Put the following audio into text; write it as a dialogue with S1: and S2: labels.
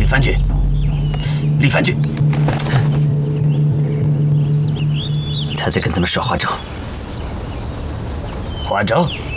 S1: 凡君，李凡君，
S2: 他在跟咱们耍花招。
S1: 花招？